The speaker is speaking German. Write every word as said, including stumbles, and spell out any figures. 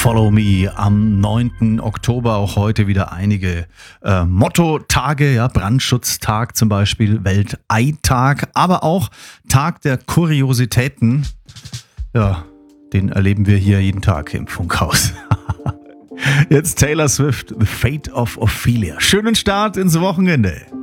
Follow Me am neunten Oktober, auch heute wieder einige äh, Motto-Tage, ja, Brandschutztag zum Beispiel, Welt-Ei-Tag, aber auch Tag der Kuriositäten. Ja, den erleben wir hier jeden Tag im Funkhaus. Jetzt Taylor Swift, The Fate of Ophelia. Schönen Start ins Wochenende.